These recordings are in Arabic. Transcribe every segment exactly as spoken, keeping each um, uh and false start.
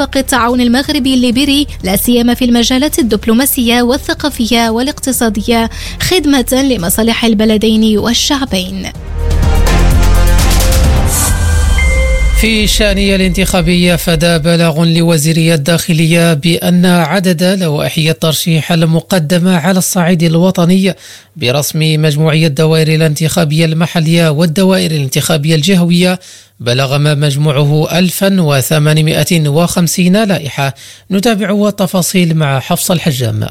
اتفاق التعاون المغربي الليبيري لا سيما في المجالات الدبلوماسية والثقافية والاقتصادية خدمة لمصالح البلدين والشعبين. في شأنية الانتخابية فدا بلاغ لوزيرية الداخلية بأن عدد لوائح الترشيح المقدمة على الصعيد الوطني برسم مجموعية الدوائر الانتخابية المحلية والدوائر الانتخابية الجهوية بلغ ما مجموعه ألف وثمانمائة وخمسين لائحة. نتابع التفاصيل مع حفص الحجام.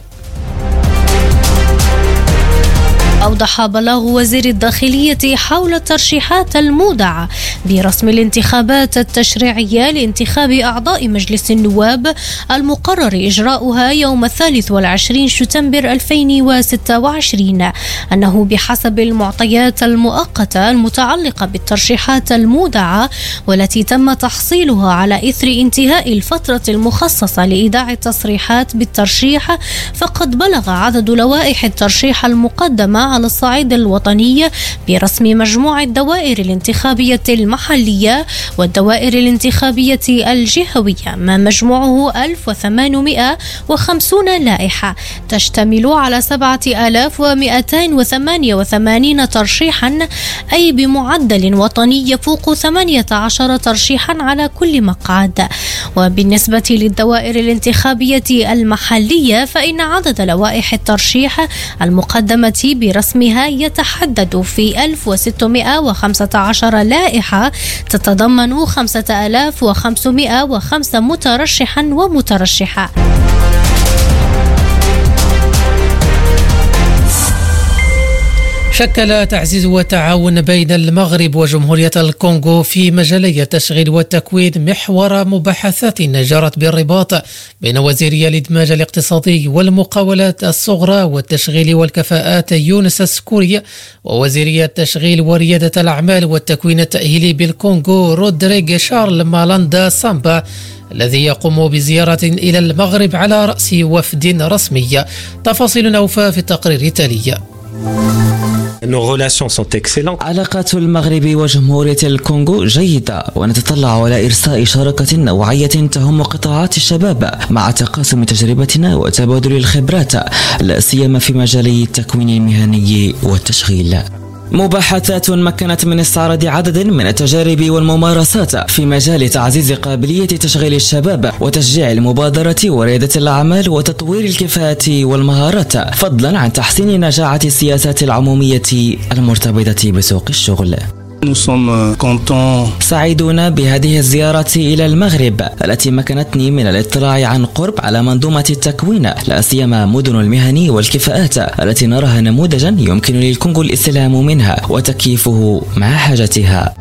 أوضح بلاغ وزير الداخلية حول الترشيحات المودعة برسم الانتخابات التشريعية لانتخاب أعضاء مجلس النواب المقرر إجراؤها يوم الثالث والعشرين شتنبر ألفين وستة وعشرين أنه بحسب المعطيات المؤقتة المتعلقة بالترشيحات المودعة والتي تم تحصيلها على إثر انتهاء الفترة المخصصة لإيداع التصريحات بالترشيح، فقد بلغ عدد لوائح الترشيح المقدمة على الصعيد الوطني برسم مجموع الدوائر الانتخابية المحلية والدوائر الانتخابية الجهوية ما مجموعه ألف وثمانمائة وخمسين لائحة تشتمل على سبعة آلاف ومئتين وثمانية وثمانين ترشيحا، أي بمعدل وطني يفوق ثمانية عشر ترشيحا على كل مقعد. وبالنسبة للدوائر الانتخابية المحلية فإن عدد لوائح الترشيح المقدمة برسمها يتحدد في ألف وستمائة وخمسة عشر لائحة تتضمن خمسة آلاف وخمسمائة وخمسة مترشحا ومترشحة. شكل تعزيز التعاون بين المغرب وجمهورية الكونغو في مجالي التشغيل والتكوين محور مباحثات جرت بالرباط بين وزيري الإدماج الاقتصادي والمقاولات الصغرى والتشغيل والكفاءات يونس السكوري ووزيري التشغيل وريادة الأعمال والتكوين التأهيلي بالكونغو رودريغ شارل مالاندا سامبا الذي يقوم بزيارة إلى المغرب على رأس وفد رسمي. تفاصيل أوفى في التقرير التالي. علاقات المغرب وجمهورية الكونغو جيدة، ونتطلع على إرساء شراكة نوعية تهم قطاعات الشباب مع تقاسم تجربتنا وتبادل الخبرات لا سيما في مجالي التكوين المهني والتشغيل. مباحثات مكنت من استعراض عدد من التجارب والممارسات في مجال تعزيز قابلية تشغيل الشباب وتشجيع المبادرة وريادة الأعمال وتطوير الكفاءات والمهارات، فضلا عن تحسين نجاعة السياسات العمومية المرتبطة بسوق الشغل. سعيدون بهذه الزيارة إلى المغرب التي مكنتني من الاطلاع عن قرب على منظومة التكوين لا سيما مدن المهن والكفاءات التي نراها نموذجا يمكن للكونغو الاستلهام منها وتكييفه مع حاجتها.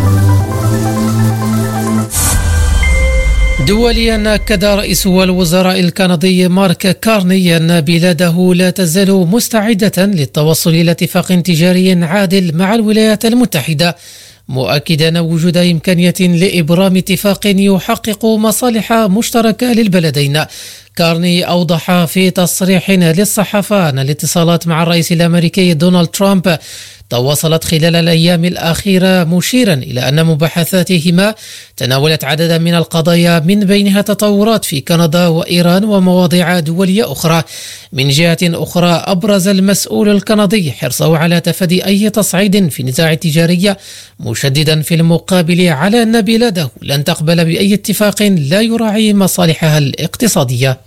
دوليا أكد رئيس الوزراء الكندي مارك كارني أن بلاده لا تزال مستعدة للتوصل إلى اتفاق تجاري عادل مع الولايات المتحدة، مؤكدا وجود إمكانية لإبرام اتفاق يحقق مصالح مشتركة للبلدين. كارني أوضح في تصريح للصحافة أن الاتصالات مع الرئيس الأمريكي دونالد ترامب تواصلت خلال الأيام الأخيرة، مشيرا إلى أن مباحثاتهما تناولت عددا من القضايا من بينها تطورات في كندا وإيران ومواضيع دولية أخرى. من جهة أخرى أبرز المسؤول الكندي حرصه على تفادي أي تصعيد في النزاع التجاري، مشددا في المقابل على أن بلاده لن تقبل بأي اتفاق لا يراعي مصالحها الاقتصادية.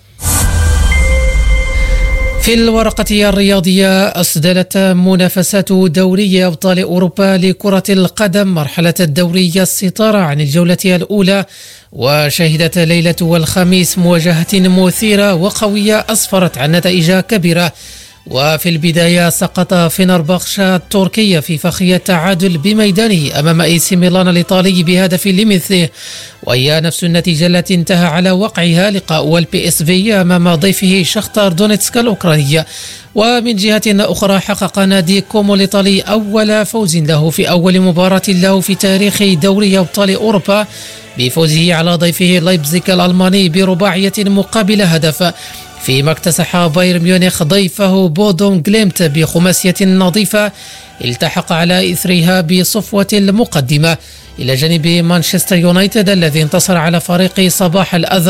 في الورقة الرياضية، أسدلت منافسات دوري أبطال أوروبا لكرة القدم مرحلة الدوري الستارة عن الجولة الأولى، وشهدت ليلة والخميس مواجهة مثيرة وقوية أسفرت عن نتائج كبيرة. وفي البداية سقط فنربخشة التركية في فخ التعادل بميدانه أمام اي سي ميلان الإيطالي بهدف لمثله، وهي نفس النتيجة التي انتهى على وقعها لقاء البي اس في أمام ضيفه شختار دونيتسك الأوكراني. ومن جهة أخرى حقق نادي كومو الإيطالي أول فوز له في أول مباراة له في تاريخ دوري أبطال أوروبا بفوزه على ضيفه لايبزيغ الألماني برباعية مقابل هدف، فيما اكتسح بايرن ميونخ ضيفه بودو غليمت بخماسية نظيفة التحق على إثرها بصفوة المقدمة، إلى جانب مانشستر يونايتد الذي انتصر على فريق صباح الأذى